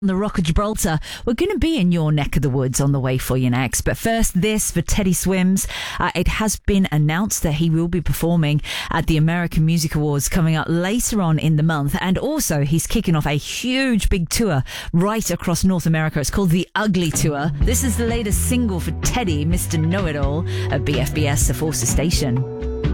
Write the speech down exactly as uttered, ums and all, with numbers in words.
The Rock of Gibraltar. We're going to be in your neck of the woods on the way for you next. But first, this for Teddy Swims. Uh, it has been announced that he will be performing at the American Music Awards coming up later on in the month. And also, he's kicking off a huge big tour right across North America. It's called the Ugly Tour. This is the latest single for Teddy, Mister Know-It-All, at B F B S, the Forces Station.